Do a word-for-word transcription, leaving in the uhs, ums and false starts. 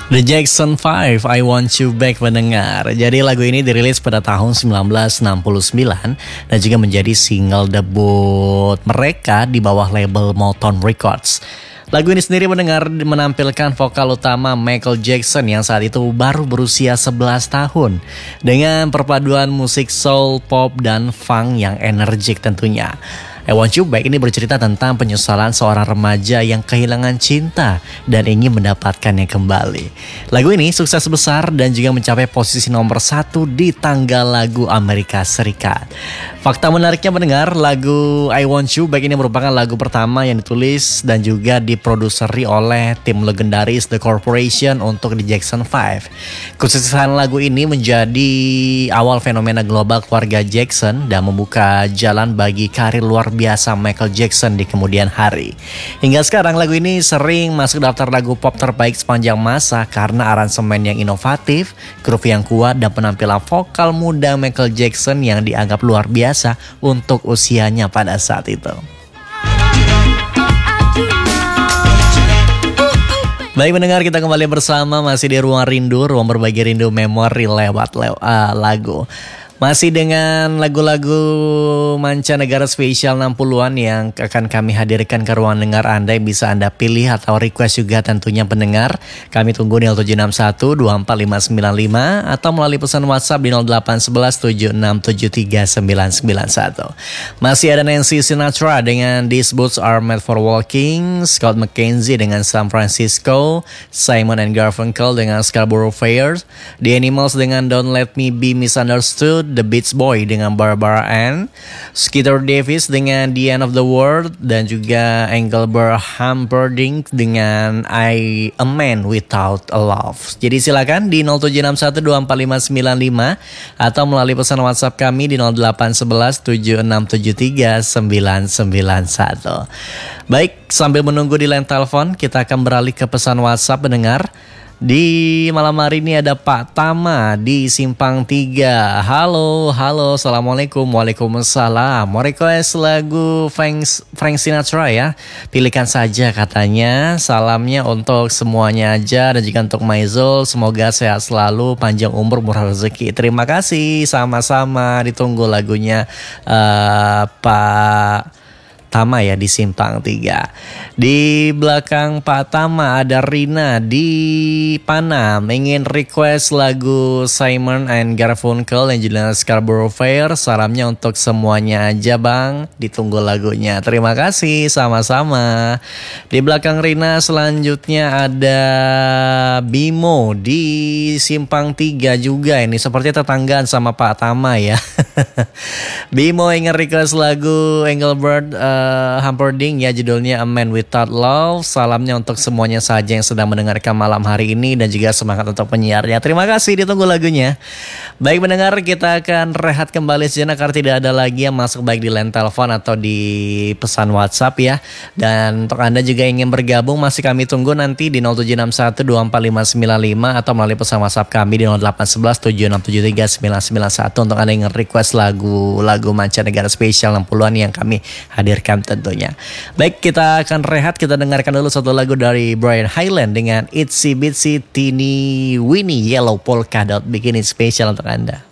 The Jackson Five, I Want You Back pendengar. Jadi lagu ini dirilis pada tahun sembilan belas enam puluh sembilan dan juga menjadi single debut mereka di bawah label Motown Records. Lagu ini sendiri mendengar menampilkan vokal utama Michael Jackson yang saat itu baru berusia sebelas tahun dengan perpaduan musik soul, pop, dan funk yang energik tentunya. I Want You Back ini bercerita tentang penyesalan seorang remaja yang kehilangan cinta dan ingin mendapatkannya kembali. Lagu ini sukses besar dan juga mencapai posisi nomor satu di tangga lagu Amerika Serikat. Fakta menariknya mendengar lagu I Want You Back ini merupakan lagu pertama yang ditulis dan juga diproduseri oleh tim legendaris The Corporation untuk The Jackson Five. Kesuksesan lagu ini menjadi awal fenomena global keluarga Jackson dan membuka jalan bagi karir luar biasa Michael Jackson di kemudian hari. Hingga sekarang lagu ini sering masuk daftar lagu pop terbaik sepanjang masa karena aransemen yang inovatif, groove yang kuat, dan penampilan vokal muda Michael Jackson yang dianggap luar biasa untuk usianya pada saat itu. Baik pendengar, kita kembali bersama masih di Ruang Rindu, ruang berbagi rindu memori lewat lew, uh, lagu. Masih dengan lagu-lagu mancanegara spesial enam puluhan yang akan kami hadirkan ke ruang dengar Anda yang bisa Anda pilih atau request juga tentunya pendengar. Kami tunggu di nol tujuh enam satu dua empat lima sembilan lima atau melalui pesan WhatsApp di nol delapan satu satu tujuh enam tujuh tiga sembilan sembilan satu. Masih ada Nancy Sinatra dengan These Boots Are Made For Walking, Scott McKenzie dengan San Francisco, Simon and Garfunkel dengan Scarborough Fair, The Animals dengan Don't Let Me Be Misunderstood, The Beach Boy dengan Barbara Ann, Skeeter Davis dengan The End of the World, dan juga Engelbert Humperdinck dengan I A Man Without a Love. Jadi silakan di nol tujuh enam satu dua empat lima sembilan lima atau melalui pesan WhatsApp kami di nol delapan satu satu tujuh enam tujuh tiga sembilan sembilan satu. Baik, sambil menunggu di line telepon, kita akan beralih ke pesan WhatsApp pendengar. Di malam hari ini ada Pak Tama di Simpang tiga. Halo, halo, assalamualaikum, waalaikumsalam. Mau request lagu Frank, Frank Sinatra ya? Pilihkan saja katanya. Salamnya untuk semuanya aja dan juga untuk Maizul. Semoga sehat selalu, panjang umur, murah rezeki. Terima kasih, sama-sama. Ditunggu lagunya uh, Pak Tama ya di Simpang tiga. Di belakang Pak Tama ada Rina di Panam ingin request lagu Simon and Garfunkel yang jelas Scarborough Fair. Salamnya untuk semuanya aja bang, ditunggu lagunya. Terima kasih, sama-sama. Di belakang Rina selanjutnya ada Bimo di Simpang tiga juga. Ini seperti tetanggaan sama Pak Tama ya. Bimo ingin request lagu Engelbert uh, Uh, Humperdinck ya, judulnya A Man Without Love. Salamnya untuk semuanya saja yang sedang mendengarkan malam hari ini dan juga semangat untuk penyiarnya. Terima kasih, ditunggu lagunya. Baik mendengar, kita akan rehat kembali sejenak karena tidak ada lagi yang masuk baik di line telepon atau di pesan WhatsApp ya. Dan untuk Anda juga ingin bergabung, masih kami tunggu nanti di nol tujuh enam satu dua empat lima sembilan lima atau melalui pesan WhatsApp kami di nol delapan satu satu tujuh enam tujuh tiga sembilan sembilan satu untuk Anda yang request lagu-lagu mancanegara spesial enam puluhan yang kami hadirkan tentunya. Baik, kita akan rehat, kita dengarkan dulu satu lagu dari Brian Hyland dengan Itsy Bitsy Teeny Weeny Yellow Polka Dot, bikin ini spesial untuk Anda.